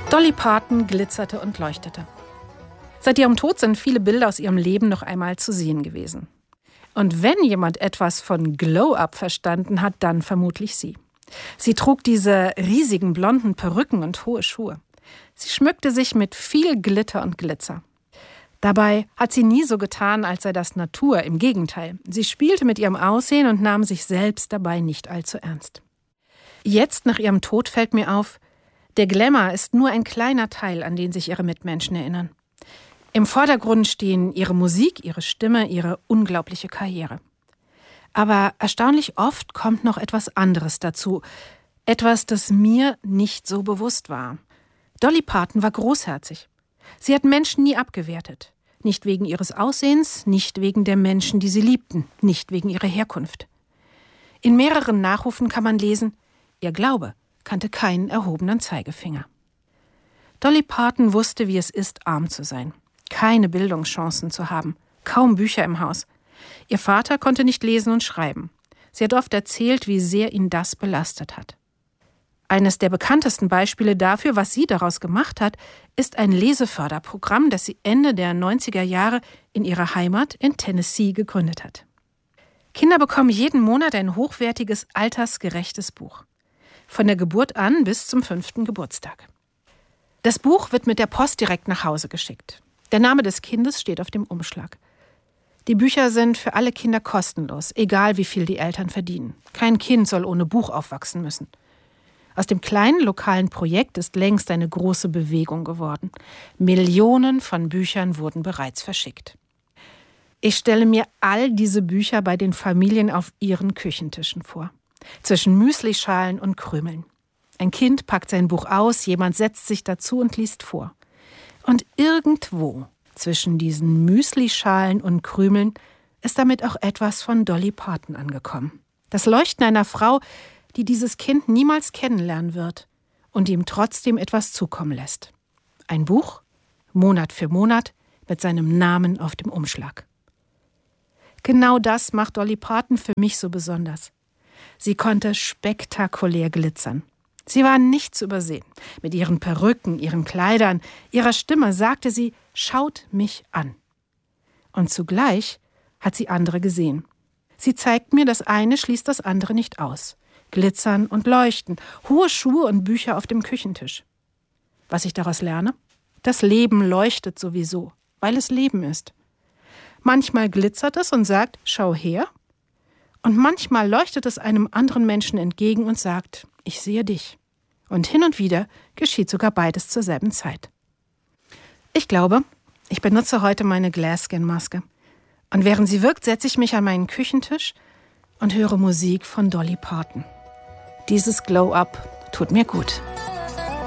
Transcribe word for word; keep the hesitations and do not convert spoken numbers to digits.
Dolly Parton glitzerte und leuchtete. Seit ihrem Tod sind viele Bilder aus ihrem Leben noch einmal zu sehen gewesen. Und wenn jemand etwas von Glow-Up verstanden hat, dann vermutlich sie. Sie trug diese riesigen blonden Perücken und hohe Schuhe. Sie schmückte sich mit viel Glitter und Glitzer. Dabei hat sie nie so getan, als sei das Natur. Im Gegenteil, sie spielte mit ihrem Aussehen und nahm sich selbst dabei nicht allzu ernst. Jetzt, nach ihrem Tod, fällt mir auf, der Glamour ist nur ein kleiner Teil, an den sich ihre Mitmenschen erinnern. Im Vordergrund stehen ihre Musik, ihre Stimme, ihre unglaubliche Karriere. Aber erstaunlich oft kommt noch etwas anderes dazu. Etwas, das mir nicht so bewusst war. Dolly Parton war großherzig. Sie hat Menschen nie abgewertet. Nicht wegen ihres Aussehens, nicht wegen der Menschen, die sie liebten, nicht wegen ihrer Herkunft. In mehreren Nachrufen kann man lesen, ihr Glaube kannte keinen erhobenen Zeigefinger. Dolly Parton wusste, wie es ist, arm zu sein. Keine Bildungschancen zu haben, kaum Bücher im Haus. Ihr Vater konnte nicht lesen und schreiben. Sie hat oft erzählt, wie sehr ihn das belastet hat. Eines der bekanntesten Beispiele dafür, was sie daraus gemacht hat, ist ein Leseförderprogramm, das sie Ende der neunziger Jahre in ihrer Heimat in Tennessee gegründet hat. Kinder bekommen jeden Monat ein hochwertiges, altersgerechtes Buch. Von der Geburt an bis zum fünften Geburtstag. Das Buch wird mit der Post direkt nach Hause geschickt. Der Name des Kindes steht auf dem Umschlag. Die Bücher sind für alle Kinder kostenlos, egal wie viel die Eltern verdienen. Kein Kind soll ohne Buch aufwachsen müssen. Aus dem kleinen lokalen Projekt ist längst eine große Bewegung geworden. Millionen von Büchern wurden bereits verschickt. Ich stelle mir all diese Bücher bei den Familien auf ihren Küchentischen vor. Zwischen Müslischalen und Krümeln. Ein Kind packt sein Buch aus, jemand setzt sich dazu und liest vor. Und irgendwo zwischen diesen Müslischalen und Krümeln ist damit auch etwas von Dolly Parton angekommen. Das Leuchten einer Frau, die dieses Kind niemals kennenlernen wird und ihm trotzdem etwas zukommen lässt. Ein Buch, Monat für Monat, mit seinem Namen auf dem Umschlag. Genau das macht Dolly Parton für mich so besonders. Sie konnte spektakulär glitzern. Sie war nicht zu übersehen. Mit ihren Perücken, ihren Kleidern, ihrer Stimme sagte sie, schaut mich an. Und zugleich hat sie andere gesehen. Sie zeigt mir, das eine schließt das andere nicht aus. Glitzern und Leuchten, hohe Schuhe und Bücher auf dem Küchentisch. Was ich daraus lerne? Das Leben leuchtet sowieso, weil es Leben ist. Manchmal glitzert es und sagt, schau her. Und manchmal leuchtet es einem anderen Menschen entgegen und sagt, ich sehe dich. Und hin und wieder geschieht sogar beides zur selben Zeit. Ich glaube, ich benutze heute meine Glasskin-Maske. Und während sie wirkt, setze ich mich an meinen Küchentisch und höre Musik von Dolly Parton. Dieses Glow-Up tut mir gut.